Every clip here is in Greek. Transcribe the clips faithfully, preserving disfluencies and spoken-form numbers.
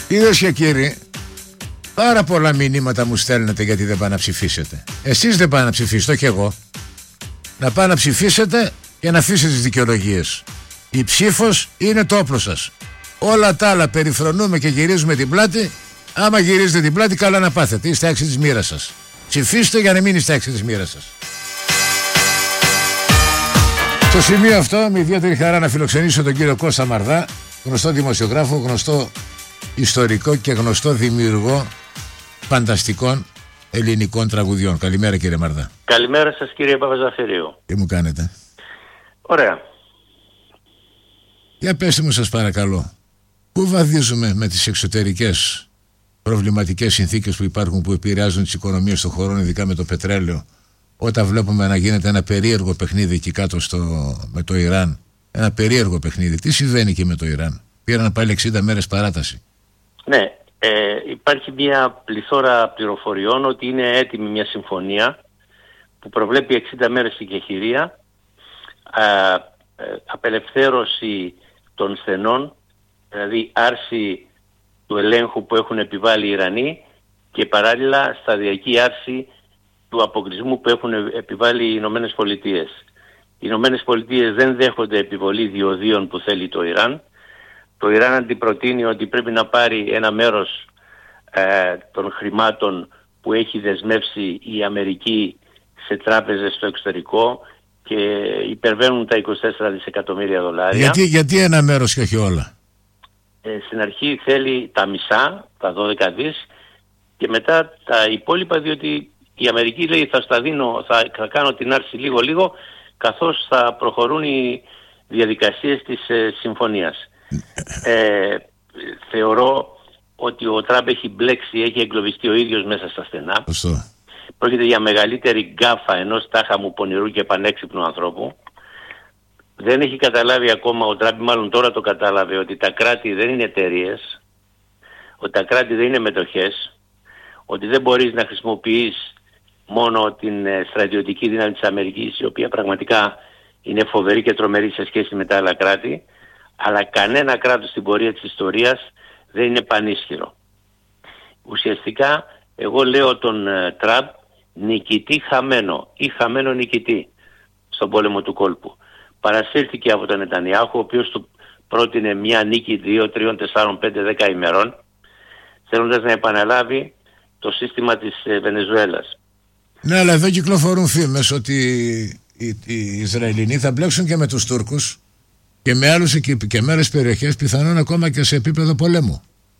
Κυρίες και κύριοι, πάρα πολλά μηνύματα μου στέλνετε γιατί δεν πάνε να ψηφίσετε. Εσείς δεν πάνε να ψηφίσετε, και εγώ. Να πάνε να ψηφίσετε και να αφήσετε τις δικαιολογίες. Η ψήφος είναι το όπλο σας. Όλα τα άλλα περιφρονούμε και γυρίζουμε την πλάτη. Άμα γυρίζετε την πλάτη, καλά να πάθετε. Είστε άξιοι της μοίρας σας. Ψηφίστε για να μην είστε άξιοι της μοίρας σας. Στο σημείο αυτό, με ιδιαίτερη χαρά να φιλοξενήσω τον κύριο Κώστα Μαρδά, γνωστό δημοσιογράφο, γνωστό ιστορικό και γνωστό δημιουργό φανταστικών ελληνικών τραγουδιών. Καλημέρα, κύριε Μαρδά. Καλημέρα σας, κύριε Παπαζαφυρίου. Τι μου κάνετε? Ωραία. Για πέστε μου, σας παρακαλώ, πού βαδίζουμε με τις εξωτερικές προβληματικές συνθήκες που υπάρχουν, που επηρεάζουν τις οικονομίες των χωρών, ειδικά με το πετρέλαιο, όταν βλέπουμε να γίνεται ένα περίεργο παιχνίδι εκεί κάτω στο, με το Ιράν? Ένα περίεργο παιχνίδι. Τι συμβαίνει και με το Ιράν? Πήραν πάλι εξήντα μέρες παράταση. Ναι, ε, υπάρχει μια πληθώρα πληροφοριών ότι είναι έτοιμη μια συμφωνία που προβλέπει εξήντα μέρες στην κεχηρία, α, ε, απελευθέρωση των στενών, δηλαδή άρση του ελέγχου που έχουν επιβάλει οι Ιρανοί και παράλληλα σταδιακή άρση του αποκλεισμού που έχουν επιβάλει οι Ηνωμένες Πολιτείες. Οι Ηνωμένες Πολιτείες δεν δέχονται επιβολή διοδίων που θέλει το Ιράν. Το Ιράν αντιπροτείνει ότι πρέπει να πάρει ένα μέρος ε, των χρημάτων που έχει δεσμεύσει η Αμερική σε τράπεζες στο εξωτερικό και υπερβαίνουν τα είκοσι τέσσερα δισεκατομμύρια δολάρια. Γιατί, γιατί ένα μέρος και όχι όλα? Ε, στην αρχή θέλει τα μισά, τα δώδεκα δις, και μετά τα υπόλοιπα, διότι η Αμερική λέει θα στα δίνω, θα, θα κάνω την άρση λίγο λίγο καθώς θα προχωρούν οι διαδικασίες της ε, συμφωνίας. Ε, θεωρώ ότι ο Τραμπ έχει μπλέξει, έχει εγκλωβιστεί ο ίδιος μέσα στα στενά. Σωστό. Πρόκειται για μεγαλύτερη γκάφα ενός τάχα μου πονηρού και πανέξυπνου ανθρώπου. Δεν έχει καταλάβει ακόμα ο Τραμπ, μάλλον τώρα το κατάλαβε, ότι τα κράτη δεν είναι εταιρείες, ότι τα κράτη δεν είναι μετοχές, ότι δεν μπορείς να χρησιμοποιείς μόνο την ε, στρατιωτική δύναμη της Αμερικής, η οποία πραγματικά είναι φοβερή και τρομερή σε σχέση με τα άλλα κράτη, αλλά κανένα κράτος στην πορεία της ιστορίας δεν είναι πανίσχυρο. Ουσιαστικά εγώ λέω τον ε, Τραμπ νικητή χαμένο ή χαμένο νικητή στον πόλεμο του κόλπου. Παρασύρθηκε από τον Νετανιάχου, ο οποίος του πρότεινε μια νίκη δύο, τρία, τέσσερα, πέντε, δέκα ημερών, θέλοντας να επαναλάβει το σύστημα της ε, Βενεζουέλας. Ναι, αλλά εδώ κυκλοφορούν φήμες ότι οι, οι Ισραηλινοί θα μπλέξουν και με τους Τούρκους και με άλλους εκεί και με άλλες περιοχές, πιθανόν ακόμα και σε επίπεδο πολέμου.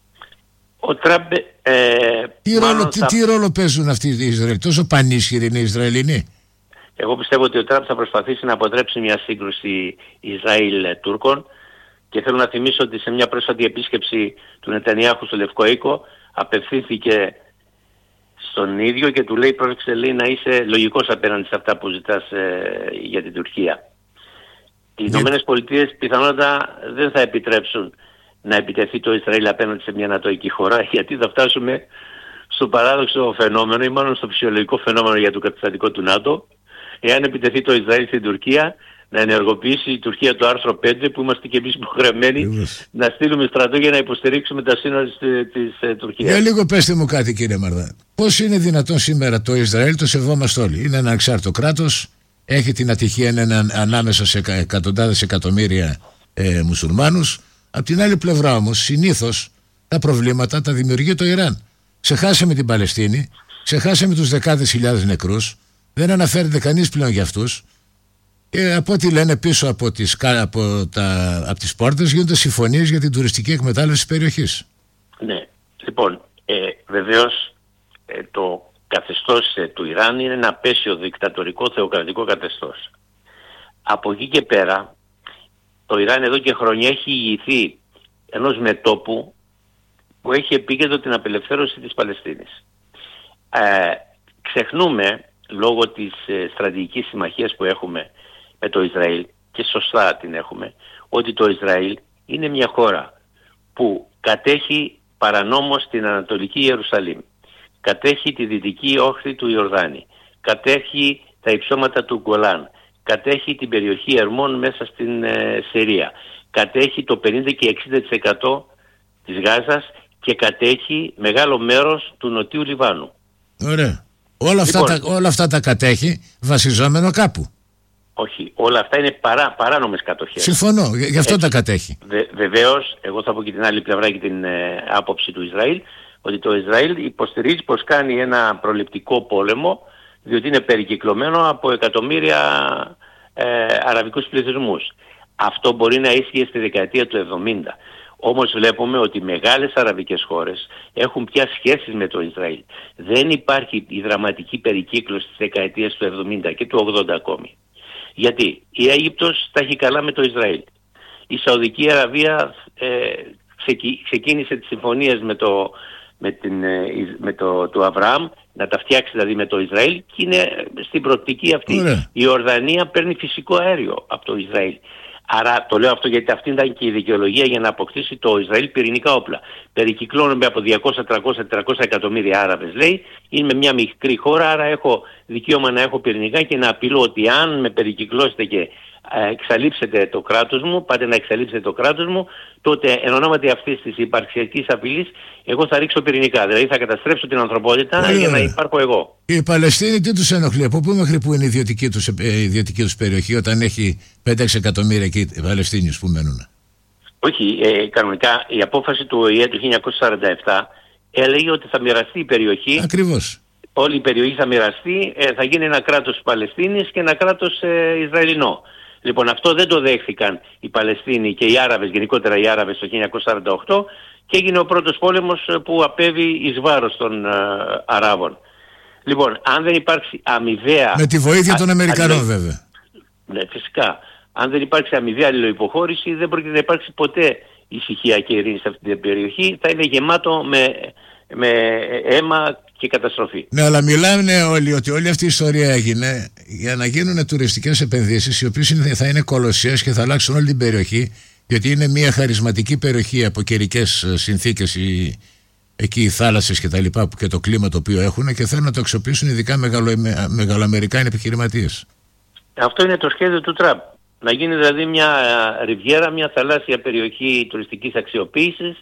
Ο Τραμπ... Ε, τι, ρόλο, τι, θα... τι ρόλο παίζουν αυτοί οι Ισραηλοί? Τόσο πανίσχυροι είναι οι Ισραηλινοί? Εγώ πιστεύω ότι ο Τραμπ θα προσπαθήσει να αποτρέψει μια σύγκρουση Ισραήλ-Τούρκων, και θέλω να θυμίσω ότι σε μια πρόσφατη επίσκεψη του Νετανιάχου στο Λευκό Οίκο απευθύνθηκε στον ίδιο και του λέει, πρόσεξε, λέει, να είσαι λογικός απέναντι σε αυτά που ζητάς ε, για την Τουρκία. Οι Ηνωμένες Πολιτείες πιθανότατα δεν θα επιτρέψουν να επιτεθεί το Ισραήλ απέναντι σε μια ανατοϊκή χώρα, γιατί θα φτάσουμε στο παράδοξο φαινόμενο, ή μάλλον στο φυσιολογικό φαινόμενο για το καταστατικό του ΝΑΤΟ, εάν επιτεθεί το Ισραήλ στην Τουρκία, να ενεργοποιήσει η Τουρκία το άρθρο πέντε, που είμαστε και εμείς υποχρεωμένοι να στείλουμε στρατό για να υποστηρίξουμε τα σύνορα της, της ε, Τουρκίας. Για λίγο πέστε μου κάτι, κύριε Μαρδά. Πώς είναι δυνατόν σήμερα το Ισραήλ, το σεβόμαστε όλοι, είναι ένα ανεξάρτητο κράτος, έχει την ατυχία να είναι ανάμεσα σε εκατοντάδες εκατομμύρια ε, μουσουλμάνους. Απ' την άλλη πλευρά όμως, συνήθως τα προβλήματα τα δημιουργεί το Ιράν. Ξεχάσαμε την Παλαιστίνη, ξεχάσαμε τους δεκάδες χιλιάδες νεκρούς, δεν αναφέρεται κανείς πλέον για αυτούς. Και από ό,τι λένε πίσω από τις, από τα, από τις πόρτες γίνονται συμφωνίες για την τουριστική εκμετάλλευση της περιοχής. Ναι, λοιπόν, ε, βεβαίως ε, το καθεστώς ε, του Ιράν είναι ένα απέσιο δικτατορικό θεοκρατικό καθεστώς. Από εκεί και πέρα το Ιράν εδώ και χρόνια έχει ηγηθεί ενός μετώπου που έχει επίκεντρο την απελευθέρωση της Παλαιστίνης. Ε, ξεχνούμε, λόγω της ε, στρατηγικής συμμαχίας που έχουμε με το Ισραήλ, και σωστά την έχουμε, ότι το Ισραήλ είναι μια χώρα που κατέχει παρανόμως την Ανατολική Ιερουσαλήμ, κατέχει τη δυτική όχθη του Ιορδάνη, κατέχει τα υψώματα του Γκολάν, κατέχει την περιοχή Ερμών μέσα στην ε, Συρία, κατέχει το πενήντα και εξήντα τοις εκατό της Γάζας και κατέχει μεγάλο μέρος του νοτιού Λιβάνου. Ωραία. Όλα αυτά, λοιπόν, τα, όλα αυτά τα κατέχει βασιζόμενο κάπου. Όχι, όλα αυτά είναι παρά, παράνομες κατοχές. Συμφωνώ, γι' αυτό Έτσι, τα κατέχει. Βε, βεβαίως, εγώ θα πω και την άλλη πλευρά και την ε, άποψη του Ισραήλ, ότι το Ισραήλ υποστηρίζει πως κάνει ένα προληπτικό πόλεμο, διότι είναι περικυκλωμένο από εκατομμύρια ε, αραβικούς πληθυσμούς. Αυτό μπορεί να ίσχυε στη δεκαετία του εβδομήντα. Όμως βλέπουμε ότι μεγάλες αραβικές χώρες έχουν πια σχέσεις με το Ισραήλ. Δεν υπάρχει η δραματική περικύκλωση της δεκαετίας του εβδομήντα και του ογδόντα ακόμη. Γιατί η Αίγυπτος τα έχει καλά με το Ισραήλ. Η Σαουδική Αραβία ε, ξεκι, ξεκίνησε τις συμφωνίες με το, με την, ε, με το, το Αβραάμ, να τα φτιάξει δηλαδή με το Ισραήλ, και είναι στην προοπτική αυτή. Ωραία. Η Ορδανία παίρνει φυσικό αέριο από το Ισραήλ. Άρα το λέω αυτό γιατί αυτή ήταν και η δικαιολογία για να αποκτήσει το Ισραήλ πυρηνικά όπλα. Περικυκλώνομαι από διακόσια, τριακόσια, τετρακόσια εκατομμύρια Άραβες, λέει. Είμαι μια μικρή χώρα, άρα έχω δικαίωμα να έχω πυρηνικά και να απειλώ ότι αν με περικυκλώσετε και εξαλείψετε το κράτος μου, πάτε να εξαλείψετε το κράτος μου, τότε εν ονόματι αυτής της υπαρξιακής απειλής εγώ θα ρίξω πυρηνικά. Δηλαδή θα καταστρέψω την ανθρωπότητα ε, για να υπάρχω εγώ. Οι Παλαιστίνοι τι τους ενοχλεί? Από πού μέχρι πού είναι η ιδιωτική τους, ε, ιδιωτική τους περιοχή, όταν έχει πέντε έξι εκατομμύρια εκεί οι Παλαιστίνιους που μένουν? Όχι, ε, κανονικά η απόφαση του Ο Η Ε του χίλια εννιακόσια σαράντα επτά έλεγε ότι θα μοιραστεί η περιοχή. Ακριβώς. Όλη η περιοχή θα μοιραστεί, ε, θα γίνει ένα κράτος Παλαιστίνης και ένα κράτος ε, Ισραηλινό. Λοιπόν, αυτό δεν το δέχθηκαν οι Παλαιστίνοι και οι Άραβες, γενικότερα οι Άραβες το χίλια εννιακόσια σαράντα οκτώ, και έγινε ο πρώτος πόλεμος που απέβη εις βάρος των ε, Αράβων. Λοιπόν, αν δεν υπάρξει αμοιβαία... Με τη βοήθεια των Αμερικανών, αλληλο... βέβαια. Ναι, φυσικά. Αν δεν υπάρξει αμοιβαία αλληλοϋποχώρηση, δεν πρόκειται να υπάρξει ποτέ ησυχία και ειρήνη σε αυτή την περιοχή. Θα είναι γεμάτο με, με αίμα και καταστροφή. Ναι, αλλά μιλάνε όλοι ότι όλη αυτή η ιστορία έγινε για να γίνουν τουριστικές επενδύσεις, οι οποίες θα είναι κολοσσιαίες και θα αλλάξουν όλη την περιοχή, γιατί είναι μια χαρισματική περιοχή από καιρικές συνθήκες, οι, εκεί οι θάλασσες και τα λοιπά, και το κλίμα το οποίο έχουν, και θέλουν να το αξιοποιήσουν ειδικά μεγαλο, μεγαλοαμερικάνοι επιχειρηματίες. Αυτό είναι το σχέδιο του Τραμπ. Να γίνει δηλαδή μια ριβιέρα, μια θαλάσσια περιοχή τουριστικής αξιοποίησης,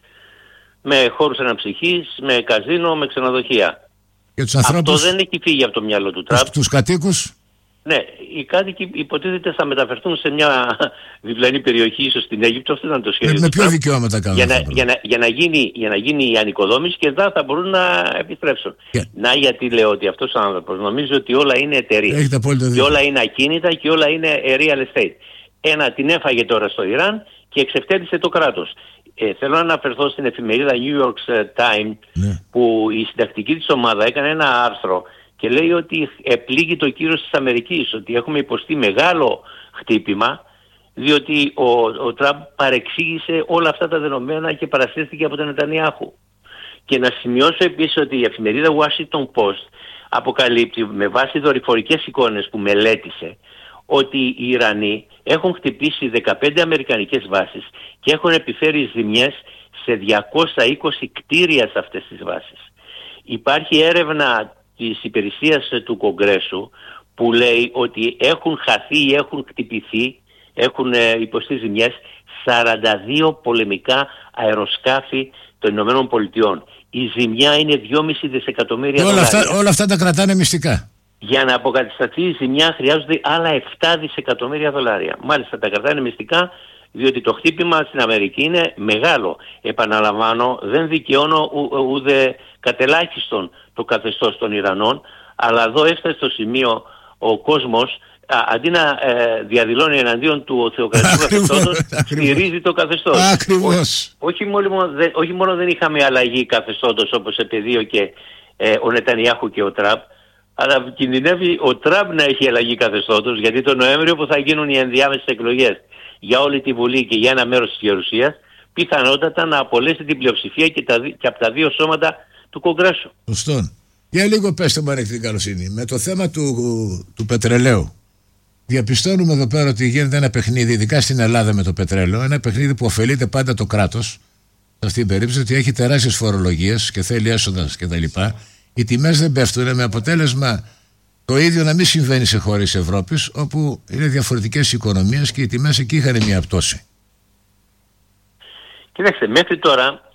με χώρους αναψυχής, με καζίνο, με ξενοδοχεία. Και τους ανθρώπους, αυτό δεν έχει φύγει από το μυαλό του Τραμπ. Τους κατοίκους. Ναι, οι κάτοικοι υποτίθεται θα μεταφερθούν σε μια διπλανή περιοχή, ίσως στην Αίγυπτο. Αυτό ήταν το σχέδιο. Με, με ποιο δικαιώματα κάνουν για, να, για, να, για, να γίνει, για να γίνει η ανοικοδόμηση, και εδώ θα μπορούν να επιστρέψουν. Yeah. Να, γιατί λέω ότι αυτός ο άνθρωπος νομίζει ότι όλα είναι εταιρείες. Και όλα είναι ακίνητα και όλα είναι real estate. Ένα, την έφαγε τώρα στο Ιράν και εξευτέλισε το κράτος. Ε, θέλω να αναφερθώ στην εφημερίδα New York Times, ναι, που η συντακτική της ομάδα έκανε ένα άρθρο και λέει ότι επλήγει το κύρος της Αμερικής, ότι έχουμε υποστεί μεγάλο χτύπημα, διότι ο, ο Τραμπ παρεξήγησε όλα αυτά τα δεδομένα και παρασύρθηκε από τον Νετανιάχου. Και να σημειώσω επίσης ότι η εφημερίδα Washington Post αποκαλύπτει με βάση δορυφορικές εικόνες που μελέτησε ότι οι Ιρανοί έχουν χτυπήσει δεκαπέντε αμερικανικές βάσεις και έχουν επιφέρει ζημιές σε διακόσια είκοσι κτίρια σε αυτές τις βάσεις. Υπάρχει έρευνα της υπηρεσίας του Κογκρέσου που λέει ότι έχουν χαθεί ή έχουν χτυπηθεί, έχουν υποστεί ζημιές σαράντα δύο πολεμικά αεροσκάφη των Ηνωμένων Πολιτειών. Η ζημιά είναι δυόμισι δισεκατομμύρια όλα δολάρια. Αυτά, όλα αυτά τα κρατάνε μυστικά. Για να αποκατασταθεί η ζημιά χρειάζονται άλλα επτά δισεκατομμύρια δολάρια. Μάλιστα τα κρατάνε μυστικά, διότι το χτύπημα στην Αμερική είναι μεγάλο. Επαναλαμβάνω, δεν δικαιώνω ούτε κατελάχιστον το καθεστώς των Ιρανών, αλλά εδώ έφτασε στο σημείο ο κόσμος, α, αντί να ε, διαδηλώνει εναντίον του θεοκρατικού καθεστώτος, στηρίζει το καθεστώς. Ακριβώς. Ό, όχι, μόνο, δε, όχι μόνο δεν είχαμε αλλαγή καθεστώτος όπως επεδίωκε ε, ο Νετανιάχου και ο Τραμπ, αλλά κινδυνεύει ο Τραμπ να έχει αλλαγή καθεστώτος, γιατί το Νοέμβριο που θα γίνουν οι ενδιάμεσες εκλογές για όλη τη Βουλή και για ένα μέρος της Γερουσίας, πιθανότατα να απολέσει την πλειοψηφία και, τα, και από τα δύο σώματα του Κογκρέσου. Σωστόν. Για λίγο πέστε μου αν έχετε την καλοσύνη. Με το θέμα του, του πετρελαίου, διαπιστώνουμε εδώ πέρα ότι γίνεται ένα παιχνίδι, ειδικά στην Ελλάδα με το πετρέλαιο, ένα παιχνίδι που ωφελείται πάντα το κράτος, σε αυτή την περίπτωση, ότι έχει τεράστιες φορολογίες και θέλει έσοδα κτλ. Οι τιμές δεν πέφτουν, με αποτέλεσμα το ίδιο να μην συμβαίνει σε χώρες της Ευρώπης, όπου είναι διαφορετικές οικονομίες και οι τιμές εκεί είχαν μια πτώση. Κοιτάξτε, μέχρι τώρα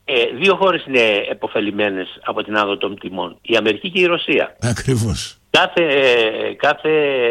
Ε, δύο χώρες είναι επωφελημένες από την άνοδο των τιμών. Η Αμερική και η Ρωσία. Ακριβώς. Κάθε, ε, κάθε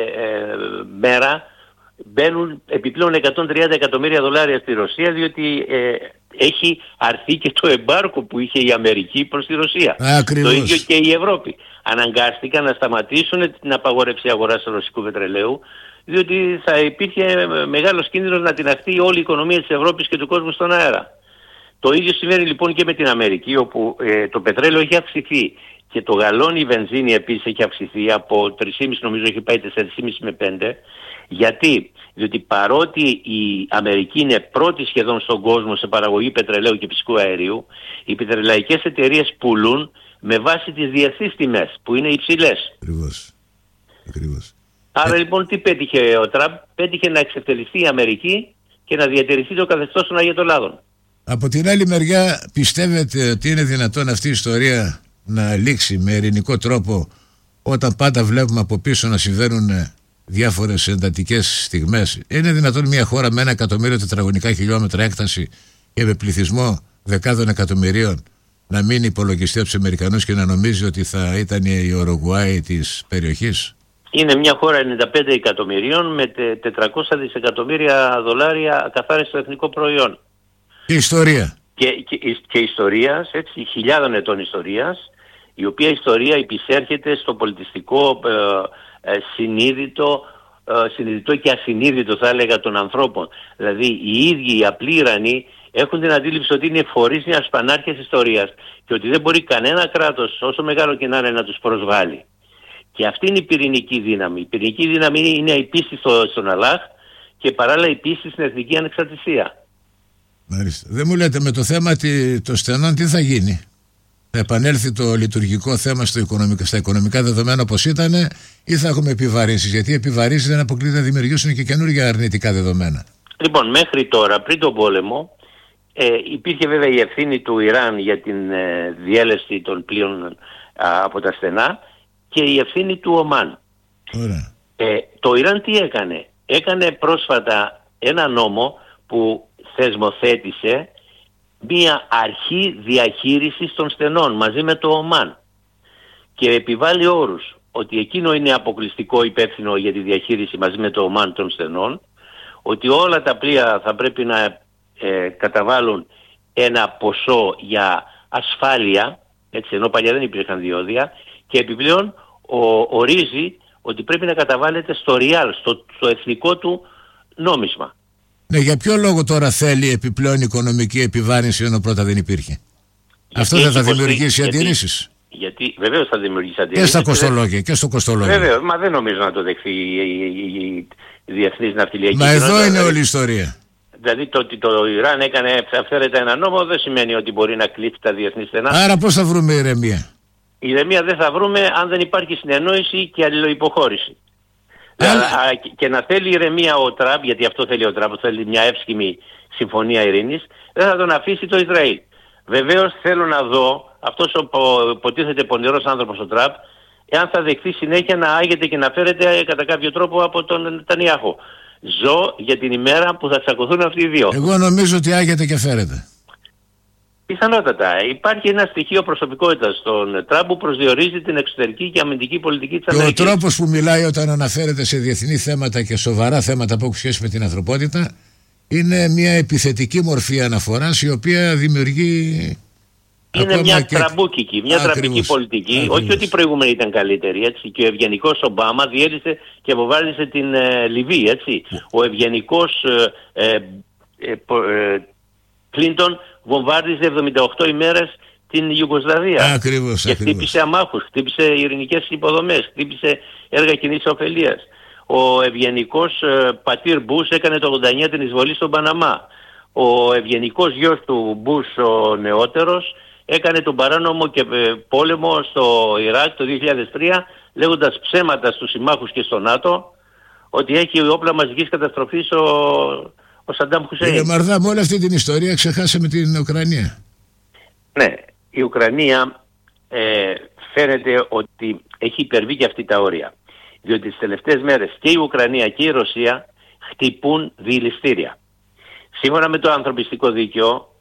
ε, μέρα μπαίνουν επιπλέον εκατόν τριάντα εκατομμύρια δολάρια στη Ρωσία, διότι ε, έχει αρθεί και το εμπάρκο που είχε η Αμερική προς τη Ρωσία. Ακριβώς. Το ίδιο και η Ευρώπη. Αναγκάστηκαν να σταματήσουν την απαγόρευση αγοράς ρωσικού πετρελαίου, διότι θα υπήρχε μεγάλος κίνδυνος να τυναχθεί όλη η οικονομία της Ευρώπης και του κόσμου στον αέρα. Το ίδιο συμβαίνει λοιπόν και με την Αμερική, όπου ε, το πετρέλαιο έχει αυξηθεί και το γαλόνι βενζίνη επίσης έχει αυξηθεί από τρία κόμμα πέντε, νομίζω έχει πάει τέσσερα κόμμα πέντε με πέντε. Γιατί? Διότι παρότι η Αμερική είναι πρώτη σχεδόν στον κόσμο σε παραγωγή πετρελαίου και φυσικού αερίου, οι πετρελαϊκές εταιρείες πουλούν με βάση τις διεθνείς τιμές που είναι υψηλές. Ακριβώς. Ακριβώς. Άρα λοιπόν τι πέτυχε ο Τραμπ? Πέτυχε να εξευτελιστεί η Αμερική και να διατηρηθεί το καθεστώς των Αγιατολάδων. Από την άλλη μεριά, πιστεύετε ότι είναι δυνατόν αυτή η ιστορία να λήξει με ειρηνικό τρόπο, όταν πάντα βλέπουμε από πίσω να συμβαίνουν διάφορες εντατικές στιγμές? Είναι δυνατόν μια χώρα με ένα εκατομμύριο τετραγωνικά χιλιόμετρα έκταση και με πληθυσμό δεκάδων εκατομμυρίων να μην υπολογιστεί από τους Αμερικανούς και να νομίζει ότι θα ήταν η Ουρουγουάη της περιοχής? Είναι μια χώρα ενενήντα πέντε εκατομμυρίων με τετρακόσια δισεκατομμύρια δολάρια καθάριστο εθνικό προϊόν. Και ιστορία. Και, και, και ιστορίας, έτσι, χιλιάδων ετών ιστορίας, η οποία ιστορία υπησέρχεται στο πολιτιστικό ε, ε, συνείδητο, ε, συνειδητό και ασυνείδητο θα έλεγα των ανθρώπων. Δηλαδή οι ίδιοι οι απλοί Ιρανοί έχουν την αντίληψη ότι είναι φορείς μιας πανάρχιας ιστορίας και ότι δεν μπορεί κανένα κράτος, όσο μεγάλο και να είναι, να τους προσβάλλει. Και αυτή είναι η πυρηνική δύναμη. Η πυρηνική δύναμη είναι η πίστη στο, στον Αλλάχ και παράλληλα η πίστη στην εθνική ανεξαρτησία. Μάλιστα. Δεν μου λέτε με το θέμα των στενών τι θα γίνει? Θα επανέλθει το λειτουργικό θέμα στο οικονομικά, στα οικονομικά δεδομένα όπως ήταν, ή θα έχουμε επιβαρύνσεις? Γιατί οι επιβαρύνσεις δεν αποκλείται να δημιουργήσουν και καινούργια αρνητικά δεδομένα. Λοιπόν, μέχρι τώρα, πριν τον πόλεμο, ε, υπήρχε βέβαια η ευθύνη του Ιράν για την ε, διέλευση των πλοίων ε, από τα στενά και η ευθύνη του Ομάν. Ωραία. Ε, το Ιράν τι έκανε? Έκανε πρόσφατα ένα νόμο που θεσμοθέτησε μία αρχή διαχείρισης των στενών μαζί με το Ομάν και επιβάλλει όρους ότι εκείνο είναι αποκλειστικό υπεύθυνο για τη διαχείριση μαζί με το Ομάν των στενών, ότι όλα τα πλοία θα πρέπει να ε, καταβάλουν ένα ποσό για ασφάλεια, έτσι, ενώ παλιά δεν υπήρχαν διόδια, και επιπλέον ο, ορίζει ότι πρέπει να καταβάλλεται στο ριάλ, στο, στο εθνικό του νόμισμα. Ναι, για ποιο λόγο τώρα θέλει επιπλέον οικονομική επιβάρυνση ενώ πρώτα δεν υπήρχε? Γιατί αυτό δεν θα δημιουργήσει αντιρρήσεις? Γιατί, γιατί βεβαίως θα δημιουργήσει αντιρρήσεις. Και στα κοστολόγια και στο κοστολόγιο. Βεβαίως, μα δεν νομίζω να το δεχθεί η, η, η, η διεθνής ναυτιλιακή κοινότητα. Μα εδώ είναι δηλαδή, όλη η ιστορία. Δηλαδή το ότι το Ιράν έκανε αυθαίρετα ένα νόμο δεν σημαίνει ότι μπορεί να κλείσει τα διεθνή στενά. Άρα πώς θα βρούμε ηρεμία? Η ηρεμία δεν θα βρούμε αν δεν υπάρχει συνεννόηση και αλληλοϊποχώρηση. Αλλά... Και να θέλει ηρεμία ο Τραμπ, γιατί αυτό θέλει ο Τραμπ, θέλει μια εύσχημη συμφωνία ειρήνης, δεν θα τον αφήσει το Ισραήλ. Βεβαίως θέλω να δω, αυτός ο υποτίθεται πονηρός άνθρωπος ο Τραμπ, εάν θα δεχθεί συνέχεια να άγεται και να φέρεται κατά κάποιο τρόπο από τον Νετανιάχου. Ζω για την ημέρα που θα τσακωθούν αυτοί οι δύο. Εγώ νομίζω ότι άγεται και φέρεται. Πιθανότατα. Υπάρχει ένα στοιχείο προσωπικότητας στον Τραμπ που προσδιορίζει την εξωτερική και αμυντική πολιτική της Αμερικής. Και ο τρόπος που μιλάει όταν αναφέρεται σε διεθνή θέματα και σοβαρά θέματα που έχουν σχέση με την ανθρωπότητα είναι μια επιθετική μορφή αναφοράς, η οποία δημιουργεί... Είναι μια και... τραμπούκικη, μια Ακριβώς. τραμπική πολιτική. Ακριβώς. Όχι ότι η προηγούμενη ήταν καλύτερη, έτσι. Και ο ευγενικός Ομπάμα διέλυσε και βομβάρδισε την ε, Λιβύη, έτσι. Ο ευγενικός ε, ε, ε, Κλίντον βομβάρδιζε εβδομήντα οκτώ ημέρες την Ιουγκοσλαβία. Ακριβώς, και ακριβώς. χτύπησε αμάχους, χτύπησε ειρηνικές υποδομές, χτύπησε έργα κοινής ωφελίας. Ο ευγενικός ε, πατήρ Μπούς έκανε το ογδόντα εννιά την εισβολή στον Παναμά. Ο ευγενικός γιος του Μπούς, ο νεότερος, έκανε τον παράνομο και ε, πόλεμο στο Ιράκ το δύο χιλιάδες τρία, λέγοντας ψέματα στους συμμάχους και στο ΝΑΤΟ ότι έχει όπλα μαζικής καταστροφής ο, ο Σαντάμ Χουσέιν. Κύριε Μαρδά, με όλη αυτή την ιστορία ξεχάσαμε την Ουκρανία. Ναι, η Ουκρανία ε, φαίνεται ότι έχει υπερβεί και αυτή τα όρια. Διότι τις τελευταίες μέρες και η Ουκρανία και η Ρωσία χτυπούν διηληστήρια. Σύμφωνα με το ανθρωπιστικό δίκαιο,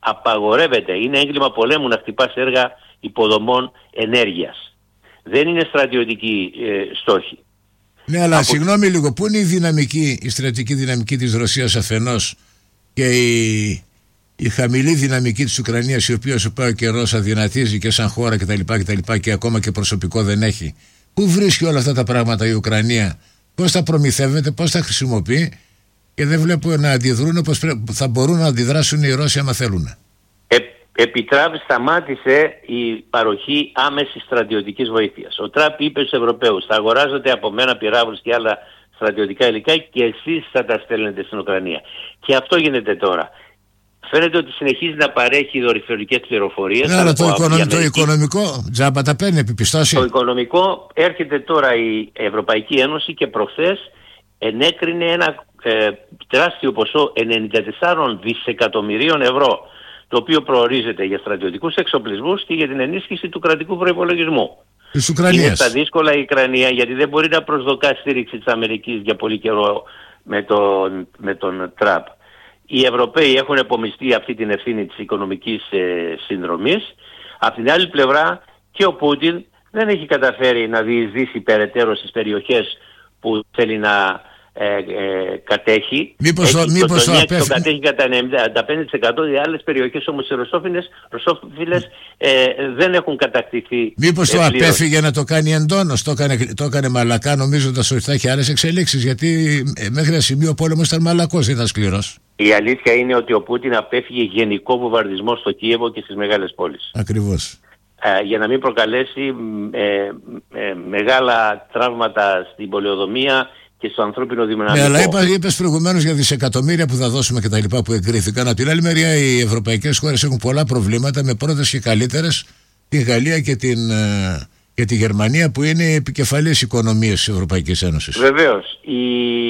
απαγορεύεται. Είναι έγκλημα πολέμου να χτυπάς έργα υποδομών ενέργειας. Δεν είναι στρατιωτική ε, στόχη. Ναι, αλλά Από... συγγνώμη λίγο, πού είναι η δυναμική, η στρατιωτική δυναμική της Ρωσίας αφενός και η, η χαμηλή δυναμική της Ουκρανίας, η οποία σου πάει ο καιρός αδυνατίζει και σαν χώρα κτλ. Και, και, και ακόμα και προσωπικό δεν έχει. Πού βρίσκει όλα αυτά τα πράγματα η Ουκρανία, πώς τα προμηθεύεται, πώς τα χρησιμοποιεί, και δεν βλέπω να αντιδρούν όπως θα μπορούν να αντιδράσουν οι Ρώσοι άμα θέλουν. Ε, επί Τραμπ σταμάτησε η παροχή άμεσης στρατιωτικής βοήθειας. Ο Τραμπ είπε στους Ευρωπαίους: θα αγοράζετε από μένα πυράβλους και άλλα στρατιωτικά υλικά και εσείς θα τα στέλνετε στην Ουκρανία. Και αυτό γίνεται τώρα. Φαίνεται ότι συνεχίζει να παρέχει δορυφορικές πληροφορίες. Ναι, αλλά το, οικονομικό, το οικονομικό τζάμπα τα παίρνει επιπιστώσει. Το οικονομικό, έρχεται τώρα η Ευρωπαϊκή Ένωση και προχθές ενέκρινε ένα ε, τεράστιο ποσό ενενήντα τέσσερα δισεκατομμυρίων ευρώ, το οποίο προορίζεται για στρατιωτικούς εξοπλισμούς και για την ενίσχυση του κρατικού προϋπολογισμού. Της Ουκρανίας. Είναι στα δύσκολα η Ουκρανία, γιατί δεν μπορεί να προσδοκά στήριξη της Αμερικής για πολύ καιρό με τον, με τον Τραμπ. Οι Ευρωπαίοι έχουν επομιστεί αυτή την ευθύνη της οικονομικής ε, συνδρομής. Από την άλλη πλευρά και ο Πούτιν δεν έχει καταφέρει να διεισδύσει περαιτέρω στις περιοχές που θέλει να ε, ε, κατέχει. Μήπως έχει, το, μήπως το, το, το, το κατέχει κατά ενενήντα πέντε τοις εκατό, οι άλλες περιοχές όμως οι ρωσόφιλες ε, δεν έχουν κατακτηθεί. Μήπως ε, το απέφυγε να το κάνει εντόνως, το έκανε, το έκανε μαλακά, νομίζοντας ότι θα έχει άλλες εξελίξεις, γιατί ε, μέχρι ένα σημείο ο πόλεμος ήταν μαλακός, δεν ήταν σκληρός. Η αλήθεια είναι ότι ο Πούτιν απέφυγε γενικό βομβαρδισμό στο Κίεβο και στις μεγάλες πόλεις. Ακριβώς. Ε, για να μην προκαλέσει ε, ε, μεγάλα τραύματα στην πολεοδομία και στο ανθρώπινο δυναμικό. Ναι, αλλά είπα, είπες προηγουμένως για δισεκατομμύρια που θα δώσουμε και τα λοιπά που εγκρίθηκαν. Από την άλλη μεριά, οι ευρωπαϊκές χώρες έχουν πολλά προβλήματα, με πρώτες και καλύτερες τη Γαλλία και, την, και τη Γερμανία, που είναι οι επικεφαλής οικονομίες της Ευρωπαϊκής Ένωσης. Βεβαίως. Η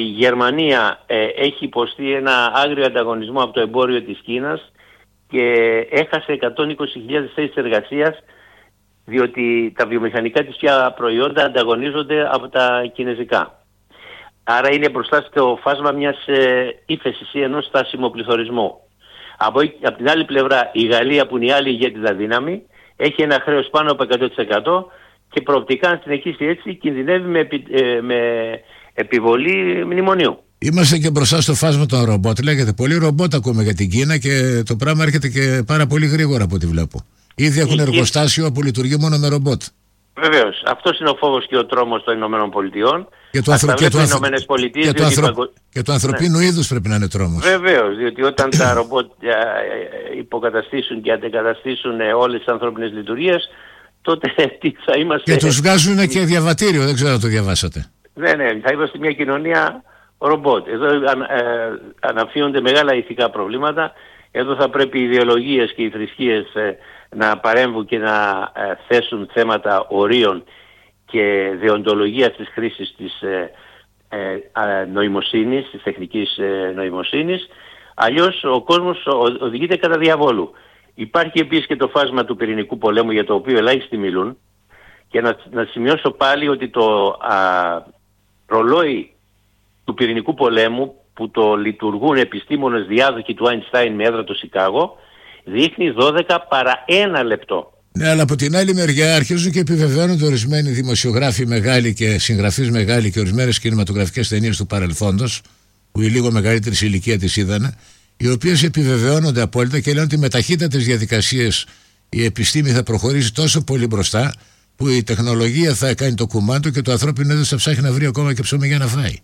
Γερμανία ε, έχει υποστεί ένα άγριο ανταγωνισμό από το εμπόριο της Κίνας και έχασε εκατόν είκοσι χιλιάδες θέσεις εργασίας, διότι τα βιομηχανικά της πια προϊόντα ανταγωνίζονται από τα κινέζικα. Άρα είναι μπροστά στο φάσμα μιας ε, ύφεσης ή ενός στάσιμου πληθωρισμού. Από, από την άλλη πλευρά, η Γαλλία, που είναι η άλλη ηγέτιδα δύναμη, έχει ένα χρέος πάνω από εκατό τοις εκατό και προοπτικά, αν συνεχίσει έτσι, κινδυνεύει με, επι, ε, με επιβολή μνημονίου. Είμαστε και μπροστά στο φάσμα των ρομπότ. Λέγεται πολύ ρομπότ ακούμε για την Κίνα και το πράγμα έρχεται και πάρα πολύ γρήγορα από ό,τι βλέπω. Ήδη έχουν εργοστάσιο που λειτουργεί μόνο με ρομπότ. Βεβαίως. Αυτός είναι ο φόβος και ο τρόμος των Ηνωμένων Πολιτειών. Και του, ανθρω... και του, ανθρω... Πολιτείες, και του, ανθρω... παγκο... και του ανθρωπίνου ναι. είδους πρέπει να είναι τρόμος. Βεβαίως, διότι όταν τα ρομπότ υποκαταστήσουν και αντεκαταστήσουν όλες τις ανθρώπινες λειτουργίες, τότε τι θα είμαστε... Και τους βγάζουν και διαβατήριο, δεν ξέρω αν το διαβάσατε. Ναι, ναι, θα είμαστε μια κοινωνία ρομπότ. Εδώ αν, ε, αναφύονται μεγάλα ηθικά προβλήματα. Εδώ θα πρέπει οι ιδεολογίες και οι θρησκείες ε, να παρέμβουν και να ε, θέσουν θέματα ορίων και δεοντολογίας της χρήσης της ε, ε, νοημοσύνης, της τεχνικής ε, νοημοσύνης. Αλλιώς ο κόσμος οδηγείται κατά διαβόλου. Υπάρχει επίσης και το φάσμα του πυρηνικού πολέμου, για το οποίο ελάχιστοι μιλούν, και να, να σημειώσω πάλι ότι το α, ρολόι του πυρηνικού πολέμου, που το λειτουργούν επιστήμονες διάδοχοι του Αϊνστάιν με έδρα το Σικάγο, δείχνει δώδεκα παρά ένα λεπτό. Ναι, αλλά από την άλλη μεριά αρχίζουν και επιβεβαιώνονται ορισμένοι δημοσιογράφοι μεγάλοι και συγγραφείς μεγάλοι και ορισμένες κινηματογραφικές ταινίες του παρελθόντος, που η λίγο μεγαλύτερη ηλικία τις είδανε, οι οποίες επιβεβαιώνονται απόλυτα και λένε ότι με ταχύτατες διαδικασίες η επιστήμη θα προχωρήσει τόσο πολύ μπροστά, που η τεχνολογία θα κάνει το κουμάντο και το ανθρώπινο είδος θα ψάχνει να βρει ακόμα και ψωμί για να φάει.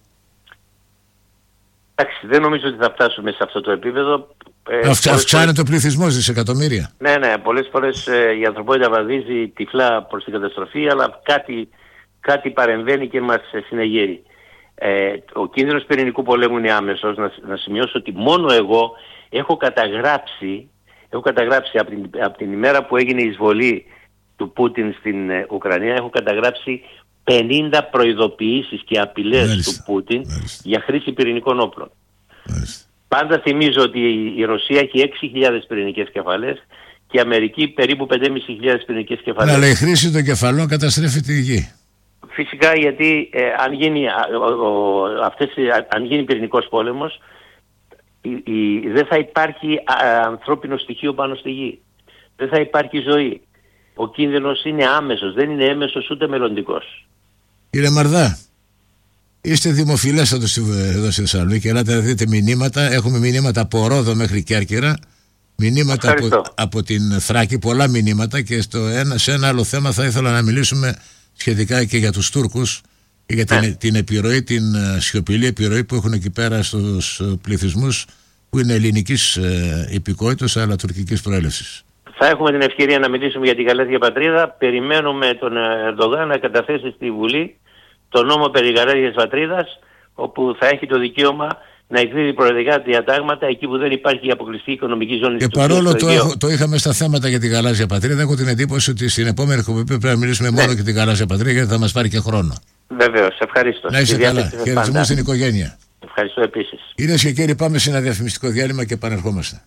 Εντάξει, δεν νομίζω ότι θα φτάσουμε σε αυτό το επίπεδο. Ε, Αυξ, αυξάνεται φορές... ο πληθυσμός δισεκατομμύρια. Ναι, ναι, πολλές φορές ε, η ανθρωπότητα βαδίζει τυφλά προς την καταστροφή, αλλά κάτι, κάτι παρεμβαίνει και μας συνεγέρει. Ε, ο κίνδυνος πυρηνικού πολέμου είναι άμεσος. Να, να σημειώσω ότι μόνο εγώ έχω καταγράψει, έχω καταγράψει από την, από την ημέρα που έγινε η εισβολή του Πούτιν στην ε, Ουκρανία, έχω καταγράψει πενήντα προειδοποιήσεις και απειλές Μάλιστα. του Πούτιν Μάλιστα. για χρήση πυρηνικών όπλων. Μάλιστα. Πάντα θυμίζω ότι η Ρωσία έχει έξι χιλιάδες πυρηνικές κεφαλές και η Αμερική περίπου πέντε χιλιάδες πεντακόσιες πυρηνικές κεφαλές. Αλλά η χρήση των κεφαλών καταστρέφει τη γη. Φυσικά, γιατί ε, αν, γίνει, ο, ο, αυτές, αν γίνει πυρηνικός πόλεμος, η, η, δεν θα υπάρχει α, ανθρώπινο στοιχείο πάνω στη γη. Δεν θα υπάρχει ζωή. Ο κίνδυνος είναι άμεσος, δεν είναι έμεσος ούτε μελλοντικός. Κύριε Μαρδά, είστε δημοφιλέστατος εδώ στη Θεσσαλονίκη. Ελάτε να δείτε μηνύματα. Έχουμε μηνύματα από Ρόδο μέχρι Κέρκυρα. Μηνύματα από, από την Θράκη, πολλά μηνύματα. Και στο ένα, σε ένα άλλο θέμα θα ήθελα να μιλήσουμε σχετικά και για τους Τούρκους και για την, ναι. την επιρροή, την σιωπηλή επιρροή που έχουν εκεί πέρα στους πληθυσμούς που είναι ελληνικής ε, υπηκότητας αλλά τουρκικής προέλευσης. Θα έχουμε την ευκαιρία να μιλήσουμε για την γαλάζια πατρίδα. Περιμένουμε τον Ερντογάν να καταθέσει στη Βουλή το νόμο περί γαλάζιας πατρίδας, όπου θα έχει το δικαίωμα να εκδίδει προεδρικά διατάγματα εκεί που δεν υπάρχει η αποκλειστική οικονομική ζώνη. Και παρόλο το, έχω, το είχαμε στα θέματα για τη γαλάζια πατρίδα, έχω την εντύπωση ότι στην επόμενη εκπομπή πρέπει να μιλήσουμε ναι. μόνο για τη γαλάζια πατρίδα, γιατί θα μας πάρει και χρόνο. Βεβαίως, ευχαριστώ. Να είσαι καλά. Χαιρετισμούς στην οικογένεια. Ευχαριστώ επίσης. Κυρίες και κύριοι, πάμε σε ένα διαφημιστικό διάλειμμα και επανερχόμαστε.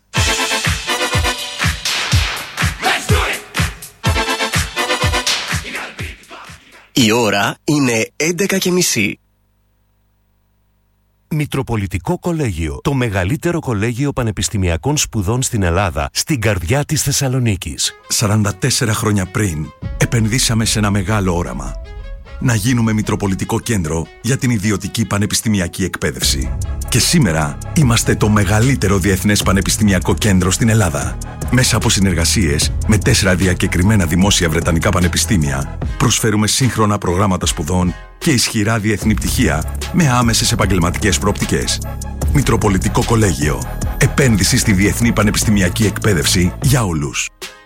Η ώρα είναι έντεκα και μισή. Μητροπολιτικό Κολέγιο, το μεγαλύτερο κολέγιο πανεπιστημιακών σπουδών στην Ελλάδα, στην καρδιά της Θεσσαλονίκης. σαράντα τέσσερα χρόνια πριν, επενδύσαμε σε ένα μεγάλο όραμα. Να γίνουμε Μητροπολιτικό Κέντρο για την ιδιωτική πανεπιστημιακή εκπαίδευση. Και σήμερα είμαστε το μεγαλύτερο διεθνές πανεπιστημιακό κέντρο στην Ελλάδα. Μέσα από συνεργασίες με τέσσερα διακεκριμένα δημόσια βρετανικά πανεπιστήμια, προσφέρουμε σύγχρονα προγράμματα σπουδών και ισχυρά διεθνή πτυχία με άμεσες επαγγελματικές προοπτικές. Μητροπολιτικό Κολέγιο. Επένδυση στη διεθνή πανεπιστημιακή εκπαίδευση για όλους.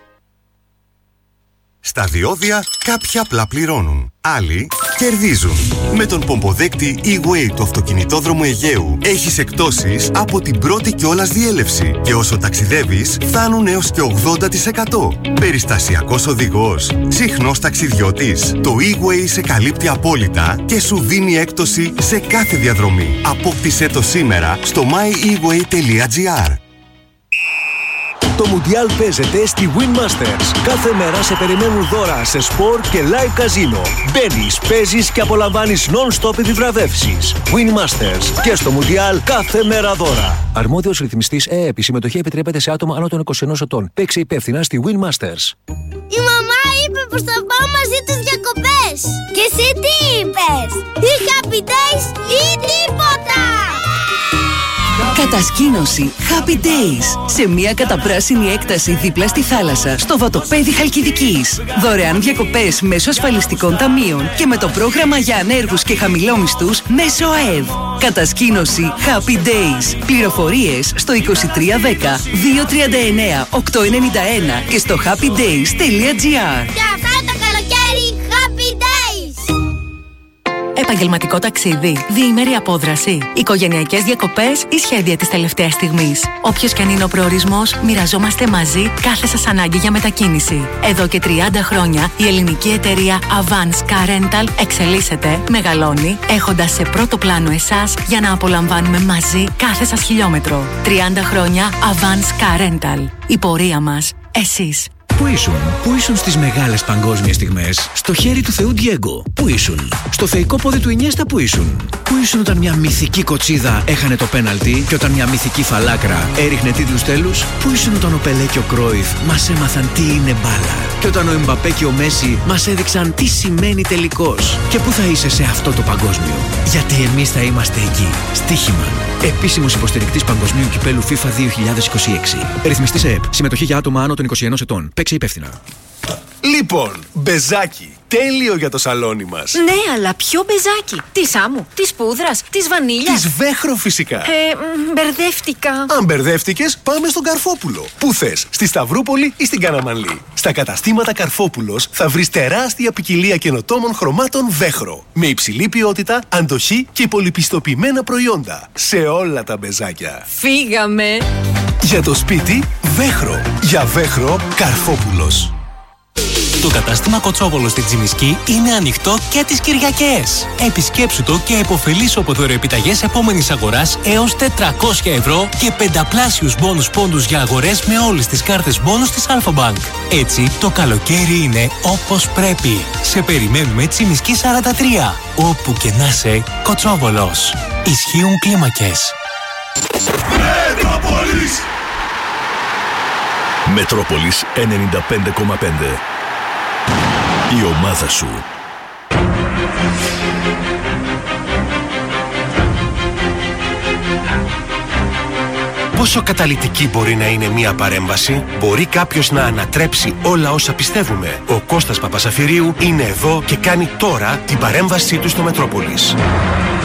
Στα διόδια κάποιοι απλά πληρώνουν, άλλοι κερδίζουν. Με τον πομποδέκτη E-Way του αυτοκινητόδρομου Αιγαίου έχεις εκπτώσεις από την πρώτη κιόλας διέλευση και όσο ταξιδεύεις φτάνουν έως και ογδόντα τοις εκατό. Περιστασιακός οδηγός, συχνός ταξιδιώτης. Το E-Way σε καλύπτει απόλυτα και σου δίνει έκπτωση σε κάθε διαδρομή. Απόκτησέ το σήμερα στο my e way dot g r. Το Μουντιάλ παίζεται στη Win Masters. Κάθε μέρα σε περιμένουν δώρα σε σπορ και live καζίνο. Μπαίνεις, παίζεις και απολαμβάνεις non-stop επιβραβεύσεις. Win Masters. Και στο Μουντιάλ κάθε μέρα δώρα. Αρμόδιος ρυθμιστής ΕΕΠ. Η συμμετοχή επιτρέπεται σε άτομα άνω των είκοσι ενός ετών. Παίξε υπεύθυνα στη Win Masters. Η μαμά είπε πως θα πάω μαζί τους διακοπές. Και εσύ τι είπες? Ή Happy Days ή τίποτα. Κατασκήνωση Happy Days σε μια καταπράσινη έκταση δίπλα στη θάλασσα στο βατοπέδι Χαλκιδικής. Δωρεάν διακοπές μέσω ασφαλιστικών ταμείων και με το πρόγραμμα για ανέργους και χαμηλόμισθους μέσω ΑΕΔ. Κατασκήνωση Happy Days. Πληροφορίες στο είκοσι τρία δέκα δύο τριάντα εννέα οκτακόσια ενενήντα ένα και στο happy days τελεία gr. Και αυτά το καλοκαίρι Happy Days. Επαγγελματικό ταξίδι, διήμερη απόδραση, οικογενειακές διακοπές ή σχέδια της τελευταίας στιγμής. Όποιος και αν είναι ο προορισμός, μοιραζόμαστε μαζί κάθε σας ανάγκη για μετακίνηση. Εδώ και τριάντα χρόνια η ελληνική εταιρεία Avance Car Rental εξελίσσεται, μεγαλώνει, έχοντας σε πρώτο πλάνο εσάς για να απολαμβάνουμε μαζί κάθε σας χιλιόμετρο. τριάντα χρόνια Avance Car Rental. Η πορεία μας, εσείς. Πού ήσουν, πού ήσουν στις μεγάλες παγκόσμιες στιγμές? Στο χέρι του Θεού Ντιέγκο. Πού ήσουν? Στο θεϊκό πόδι του Ινιέστα. Πού ήσουν? Πού ήσουν όταν μια μυθική κοτσίδα έχανε το πέναλτι και όταν μια μυθική φαλάκρα έριχνε τίτλους τέλους? Πού ήσουν όταν ο Πελέ και ο Κρόιφ μας έμαθαν τι είναι μπάλα? Και όταν ο Εμπαπέ και ο Μέση μας έδειξαν τι σημαίνει τελικός? Και πού θα είσαι σε αυτό το παγκόσμιο? Γιατί εμείς θα είμαστε εκεί. Στοίχημα. Επίσημος υποστηρικτής Παγκοσμίου Κυπέλου FIFA δύο χιλιάδες είκοσι έξι. Ρυθμιστής ΕΕΠ. Συμμετοχή για άτομα άνω των είκοσι ενός ετών. Παίξε υπεύθυνα. Λοιπόν, μπεζάκι. Τέλειο για το σαλόνι μας. Ναι, αλλά ποιο μπεζάκι? Της άμμου, της πούδρας, της βανίλιας? Της Βέχρο φυσικά. Ε, μ, μπερδεύτηκα. Αν μπερδεύτηκες, πάμε στον Καρφόπουλο. Πού θες, στη Σταυρούπολη ή στην Καναμανλή? Στα καταστήματα Καρφόπουλος θα βρεις τεράστια ποικιλία καινοτόμων χρωμάτων Βέχρο. Με υψηλή ποιότητα, αντοχή και πολυπιστοποιημένα προϊόντα. Σε όλα τα μπεζάκια. Φύγαμε. Για το σπίτι, Βέχρο. Για Βέχρο, Καρφόπουλος. Το κατάστημα Κοτσόβολο στη Τζιμισκή είναι ανοιχτό και τις Κυριακές. Επισκέψου το και επωφελήσου από δωρεοεπιταγές επόμενης αγοράς έως τετρακόσια ευρώ και πενταπλάσιους μπόνους πόντους για αγορές με όλες τις κάρτες μπόνους της Αλφα-Bank. Έτσι, το καλοκαίρι είναι όπως πρέπει. Σε περιμένουμε Τζιμισκή σαράντα τρία. Όπου και να σε, Κοτσόβολος. Ισχύουν κλίμακες. Μετρόπολης! Μετρόπολης ενενήντα πέντε κόμμα πέντε. Η ομάδα σου. Πόσο καταλυτική μπορεί να είναι μία παρέμβαση? Μπορεί κάποιος να ανατρέψει όλα όσα πιστεύουμε? Ο Κώστας Παπασαφυρίου είναι εδώ και κάνει τώρα την παρέμβασή του στο Μετρόπολης.